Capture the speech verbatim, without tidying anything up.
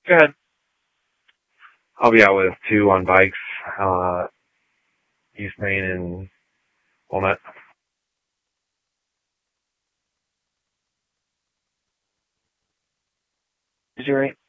Go ahead. I'll be out with two on bikes, uh, East Main and Walnut. Is your